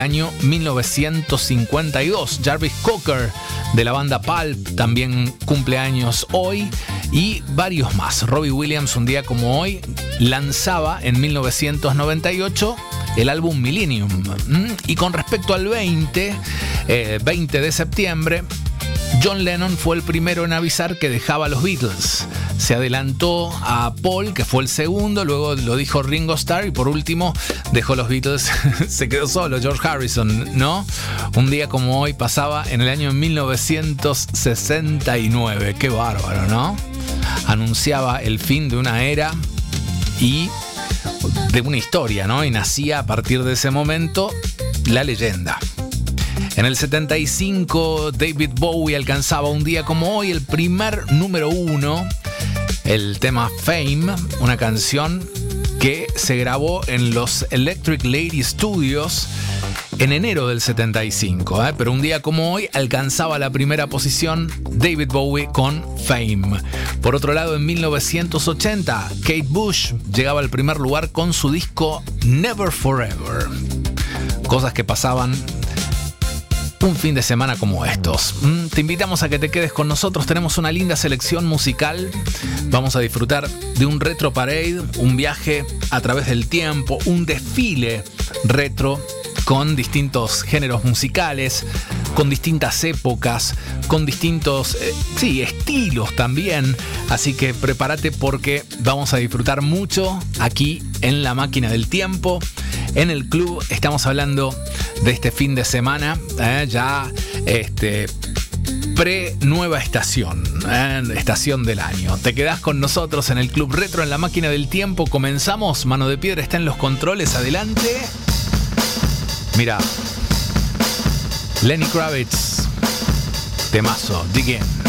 año 1952. Jarvis Cocker de la banda Pulp también cumple años hoy y varios más. Robbie Williams, un día como hoy, lanzaba en 1998 el álbum Millennium. Y con respecto al 20 de septiembre, John Lennon fue el primero en avisar que dejaba a los Beatles. Se adelantó a Paul, que fue el segundo, luego lo dijo Ringo Starr y por último dejó los Beatles, se quedó solo George Harrison, ¿no? Un día como hoy pasaba en el año 1969. Qué bárbaro, ¿no? Anunciaba el fin de una era y de una historia, ¿no? Y nacía a partir de ese momento la leyenda. En el 75, David Bowie alcanzaba un día como hoy el primer número 1, el tema Fame, una canción que se grabó en los Electric Lady Studios en enero del 75, pero un día como hoy alcanzaba la primera posición David Bowie con Fame. Por otro lado, en 1980, Kate Bush llegaba al primer lugar con su disco Never Forever. Cosas que pasaban un fin de semana como estos. Te invitamos a que te quedes con nosotros. Tenemos una linda selección musical. Vamos a disfrutar de un retro parade, un viaje a través del tiempo, un desfile retro con distintos géneros musicales, con distintas épocas, con distintos estilos también. Así que prepárate porque vamos a disfrutar mucho aquí en La Máquina del Tiempo. En el club estamos hablando de este fin de semana, pre-nueva estación, estación del año. Te quedás con nosotros en el Club Retro en La Máquina del Tiempo. Comenzamos. Mano de Piedra está en los controles. Adelante. Mira, Lenny Kravitz, temazo, Dig In.